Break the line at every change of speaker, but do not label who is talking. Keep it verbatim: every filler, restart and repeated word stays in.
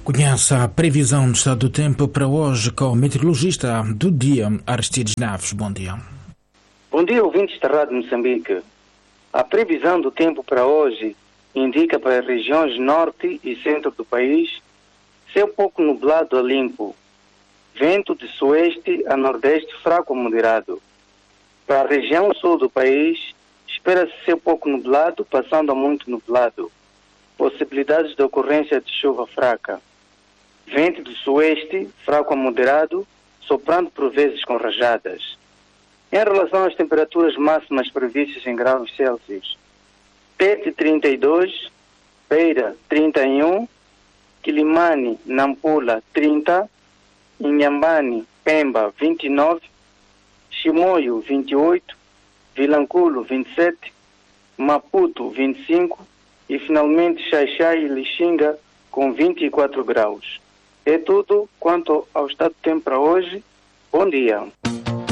Conhece a previsão do estado do tempo para hoje com o meteorologista do dia, Aristides Naves. Bom dia.
Bom dia, ouvintes da Rádio Moçambique. A previsão do tempo para hoje indica para as regiões norte e centro do país céu pouco nublado a limpo, vento de sueste a nordeste fraco a moderado. Para a região sul do país, espera-se céu pouco nublado, passando a muito nublado. Possibilidades de ocorrência de chuva fraca. Vento de sueste, fraco a moderado, soprando por vezes com rajadas. Em relação às temperaturas máximas previstas em graus Celsius, Tete trinta e dois, Beira trinta e um, Quilimane, Nampula trinta, Inhambane, Pemba vinte e nove, Chimoio vinte e oito, Vilanculo vinte e sete, Maputo vinte e cinco e finalmente Xaixai e Lixinga com vinte e quatro graus. É tudo quanto ao estado do tempo para hoje. Bom dia.